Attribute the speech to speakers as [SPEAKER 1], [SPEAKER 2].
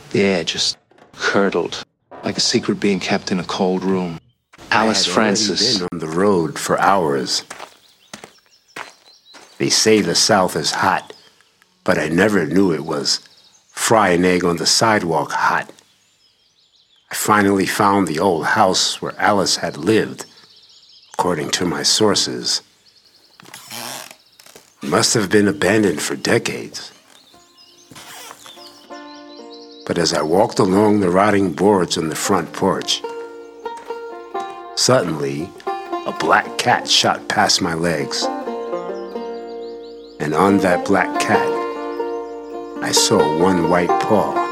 [SPEAKER 1] The air just curdled, like a secret being kept in a cold room. Alice Francis.
[SPEAKER 2] I had already been on the road for hours. They say the South is hot, but I never knew it was fry an egg on the sidewalk hot. I finally found the old house where Alice had lived, according to my sources. It must have been abandoned for decades. But as I walked along the rotting boards on the front porch, suddenly, a black cat shot past my legs. And on that black cat, I saw one white paw.